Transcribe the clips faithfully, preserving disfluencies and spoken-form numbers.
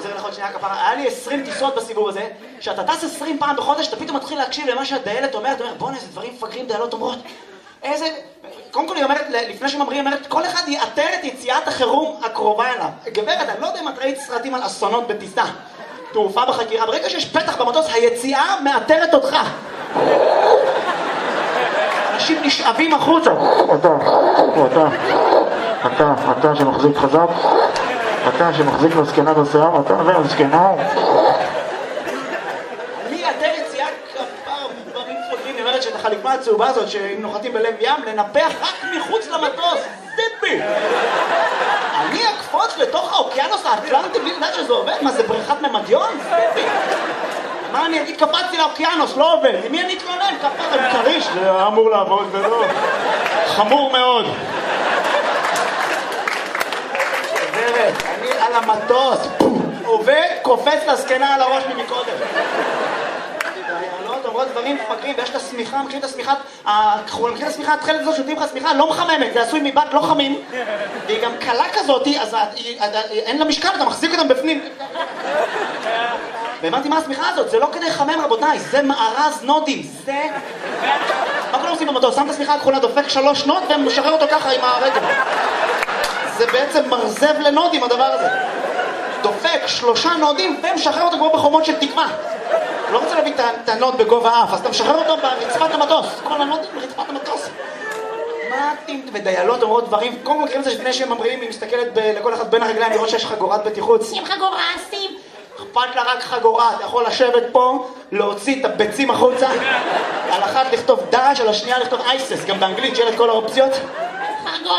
חוזר לך עוד שנייה כפרה, היה לי עשרים טיסות בסיבוב הזה, שאתה טס עשרים פעם בחודש, אתה פתאום מתחיל להקשיב למה שהדיילת אומרת, אתה אומר, בוא'נה, איזה דברים מפגרים דיילות אומרות. איזה... קודם כל היא אומרת, לפני שממרים, היא אומרת, כל אחד יאתר את יציאת החירום הקרובה אליו. גברת, אני לא יודע אם את ראית סרטים על אסונות בטיסה, תעופה בחקירה, ברגע שיש פתח במטוס, היציאה מאתרת אותך. אנשים נשאבים החוצה. אתה, אתה, אתה, אתה שמחזיק חזק, אתה שמחזיק לזקנה בשיער, אתה והזקנה. אני אתר יציאה כפר דברים פוגעים, אני אומרת שאת החליפה הצהובה הזאת, שאם נוחתים בלב ים, לנפח רק מחוץ למטוס. טיפי! אני אקפוץ לתוך האוקיינוס האטלנטי, בלי לדעת שזה עובד? מה, זה בריכת ממדיון? טיפי! מה אני אגיד? קפצתי לאוקיינוס, לא עובד. למי אני אתלונן? כפר עם קריש. זה אמור לעבוד ולא. חמור מאוד. גברת, אני על המטוס. עובד, קופץ לזקנה על הראש ממקודם. דיילות אומרות דברים מפגרים, ויש את השמיכה, מכירים את השמיכה, מכירים את השמיכה, התחלת הזאת שותים לך שמיכה, לא מחממת, זה עשוי מבד לא חמים, והיא גם קלה כזאת, אז אין לה משקל, אתה מחזיק אותם בפנים. והבנתי מה השמיכה הזאת, זה לא כדי לחמם רבותיי, זה מארז נודים, זה... מה כולם עושים במטוס? שם את השמיכה הכחולה, דופק שלוש נוד ומשחרר אותו ככה עם הרגל. זה בעצם מרזב לנודים הדבר הזה. דופק שלושה נודים ומשחרר אותו כמו בחומות של תקווה. לא רוצה להביא את הנוד בגובה אף, אז אתה משחרר אותו ברצפת המטוס. כל הנודים ברצפת המטוס. מה אתם ודיילות אומרות דברים? קודם כל מכירים את זה לפני שהם ממריאים, היא מסתכלת לכל אחד בין הרגליים לראות שיש חגורת בטיחות. שים חגורה, שים. אכפת לה רק חגורה, אתה יכול לשבת פה, להוציא את הביצים החוצה, על אחת לכתוב דש, על השנייה לכתוב אייסס, גם באנגלית שיהיה את כל האופציות. חגורה,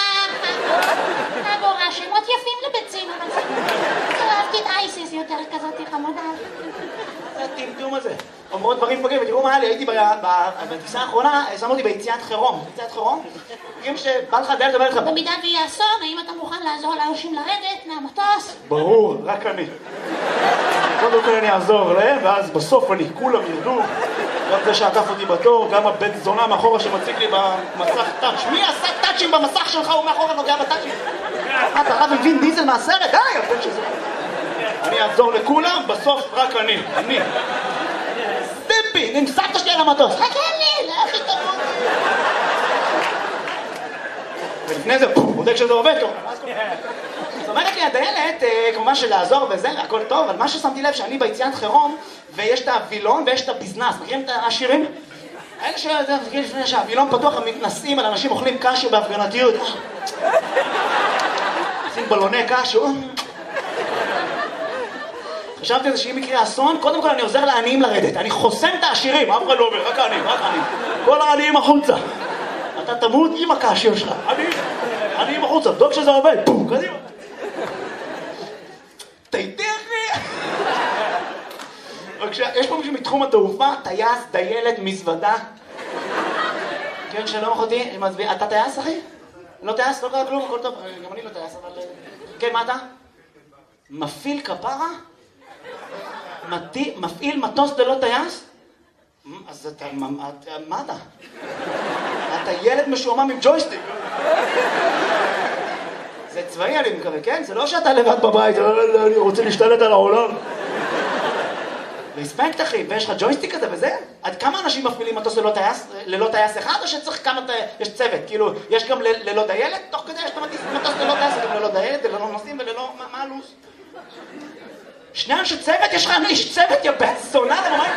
חגורה, שמות יפים לביצים, אבל אהבתי את אייסס יותר כזאת חמודה. זה הטמטום הזה. אומרות דברים פגעים, ותראו מה היה לי, הייתי בטיסה האחרונה, שמו אותי ביציאת חירום. ביציאת חירום? תראים שבא לך דיילת אומר לך... במידה ויהיה אסון, האם אתה מוכן לעזור לאנשים לרדת מהמטוס? ברור, רק אני. קודם כל אני אעזור להם, ואז בסוף אני כולם ירדו. גם זה שעקף אותי בתור, גם הבית זונה מאחורה שמציג לי במסך טאץ'. מי עשה טאצ'ים במסך שלך? הוא מאחורה נוגע בטאצ'ים. אתה רב עם וין דיזל מהסרט? די, הבן שזה... אני אעזור לכולם, בסוף רק אני. אני. סטיפי, נמסעת שלי על המטוס. חכה לי, לא הכי תמות. ולפני זה, בודק שזה עובד טוב. זאת אומרת לי הדיילת, כמובן שלעזור וזה, הכל טוב, אבל מה ששמתי לב שאני ביציאת חירום, ויש את הווילון ויש את הביזנס. מכירים את השירים? האלה שלפני שהווילון פתוח, הם מתנסים על אנשים אוכלים קשו בהפגנתיות. עושים בלוני קשו. חשבתי על זה שאם יקרה אסון, קודם כל אני עוזר לעניים לרדת. אני חוסם את העשירים, אף אחד לא אומר, רק העניים, רק העניים. כל העניים החוצה. אתה תמות עם הקשו שלך. עניים, עניים החוצה, דוק שזה עובד. פום, קדימה. תייתי אחי. בבקשה, יש פה מישהו מתחום התעופה, טייס, דיילת, מזוודה. כן, שלום אחותי, אתה טייס אחי? לא טייס, לא קרה כלום, הכל טוב. גם אני לא טייס, אבל... כן, מה אתה? מפעיל כפרה? מפעיל מטוס ללא טייס? אז אתה... מה אתה? אתה ילד משועמם עם ג'ויסטיק. זה צבאי אני מקווה, כן? זה לא שאתה לבד בבית, אני רוצה להשתלט על העולם. רספקט אחי, ויש לך ג'ויסטיק כזה וזה? עד כמה אנשים מפעילים מטוס ללא טייס, ללא טייס אחד, או שצריך כמה, יש צוות, כאילו, יש גם ללא דיילת? תוך כדי יש מטוס ללא טייס, גם ללא דיילת, ללא נוסעים וללא... מה הלו"ז? שני אנשי צוות? יש לך איש צוות, יא בן זונה, למה מה